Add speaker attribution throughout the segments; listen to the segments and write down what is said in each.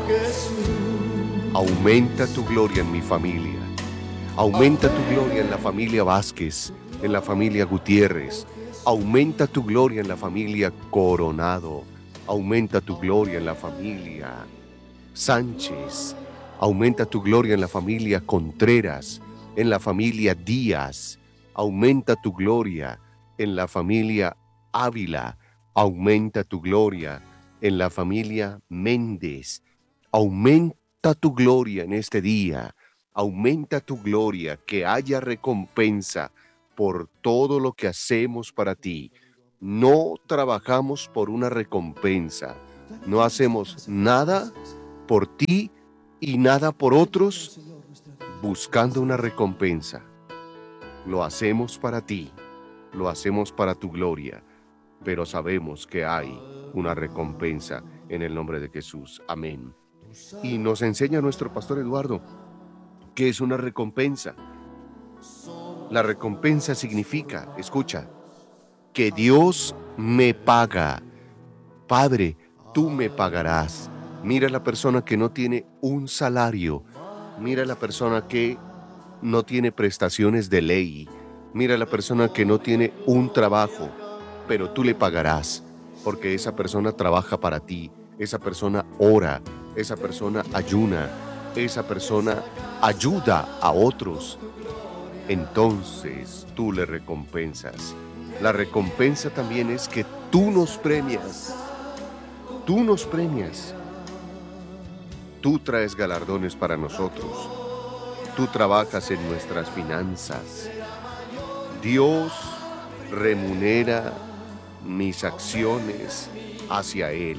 Speaker 1: Aumenta tu gloria en mi familia. Aumenta tu gloria en la familia Vázquez, en la familia Gutiérrez. Aumenta tu gloria en la familia Coronado. Aumenta tu gloria en la familia Sánchez. Aumenta tu gloria en la familia Contreras, en la familia Díaz. Aumenta tu gloria en la familia Ávila. Aumenta tu gloria en la familia Méndez. Aumenta tu gloria en este día. Aumenta tu gloria, que haya recompensa por todo lo que hacemos para ti. No trabajamos por una recompensa. No hacemos nada por ti y nada por otros buscando una recompensa. Lo hacemos para ti, lo hacemos para tu gloria, pero sabemos que hay una recompensa en el nombre de Jesús. Amén. Y nos enseña nuestro pastor Eduardo que es una recompensa. La recompensa significa, escucha, que Dios me paga. Padre, tú me pagarás. Mira a la persona que no tiene un salario. Mira a la persona que no tiene prestaciones de ley. Mira a la persona que no tiene un trabajo, pero tú le pagarás, porque esa persona trabaja para ti, esa persona ora, esa persona ayuna, esa persona ayuda a otros. Entonces tú le recompensas. La recompensa también es que tú nos premias. Tú nos premias. Tú traes galardones para nosotros. Tú trabajas en nuestras finanzas. Dios remunera mis acciones hacia Él.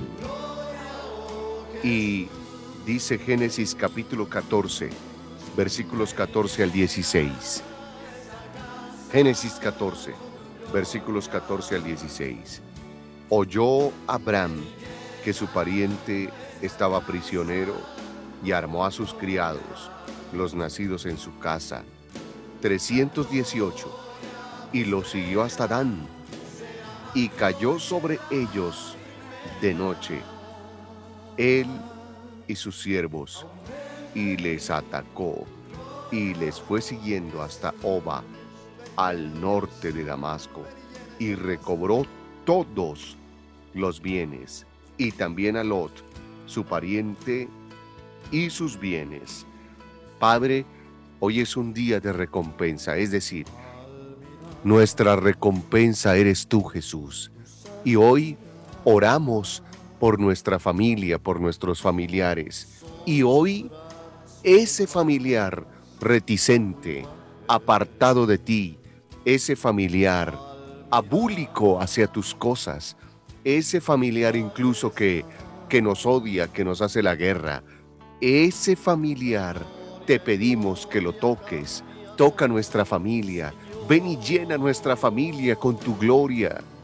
Speaker 1: Y dice Génesis capítulo 14, versículos 14 al 16. Génesis 14, versículos 14 al 16. Oyó Abraham que su pariente estaba prisionero y armó a sus criados, los nacidos en su casa, 318, y los siguió hasta Dan, y cayó sobre ellos de noche, él y sus siervos, y les atacó, y les fue siguiendo hasta Oba, al norte de Damasco, y recobró todos los bienes, y también a Lot, su pariente, y sus bienes. Padre, hoy es un día de recompensa, es decir, nuestra recompensa eres tú, Jesús. Y hoy oramos por nuestra familia, por nuestros familiares. Y hoy ese familiar reticente, apartado de ti, ese familiar abúlico hacia tus cosas, ese familiar incluso que nos odia, que nos hace la guerra, ese familiar te pedimos que lo toques. Toca nuestra familia. Ven y llena nuestra familia con tu gloria.